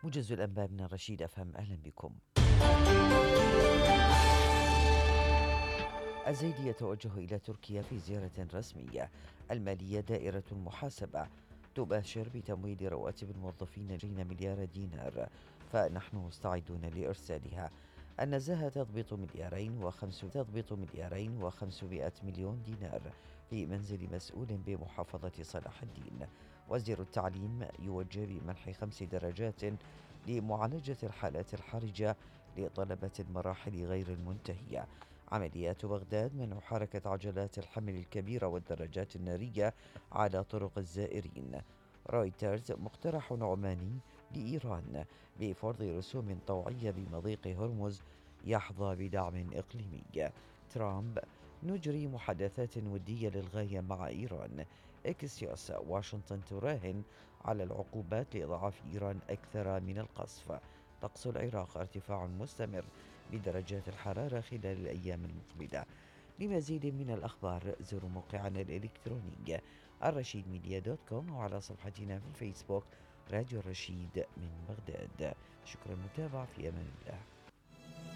موجز الأنباء من رشيد أفهم، أهلا بكم. الزيدي يتوجه إلى تركيا في زيارة رسمية. المالية دائرة المحاسبة تباشر بتمويل رواتب الموظفين 20 مليار دينار، فنحن مستعدون لإرسالها. النزاهة تضبط مليارين وخمسمائة مليون دينار في منزل مسؤول بمحافظة صلاح الدين. وزير التعليم يوجه بمنح 5 درجات لمعالجة الحالات الحرجة لطلبة المراحل غير المنتهية. عمليات بغداد منع حركة عجلات الحمل الكبيرة والدراجات النارية على طرق الزائرين. رويترز مقترح عماني لإيران بفرض رسوم طوعية بمضيق هرمز يحظى بدعم إقليمي. ترامب نجري محادثات ودية للغاية مع إيران. إكسيوس واشنطن تراهن على العقوبات لإضعاف إيران أكثر من القصف. طقس العراق ارتفاع مستمر بدرجات الحرارة خلال الأيام المقبلة. لمزيد من الأخبار زوروا موقعنا الإلكتروني الرشيد ميديا دوت كوم، وعلى صفحتنا في الفيسبوك راديو الرشيد من بغداد. شكرا للمتابعة، في أمان الله.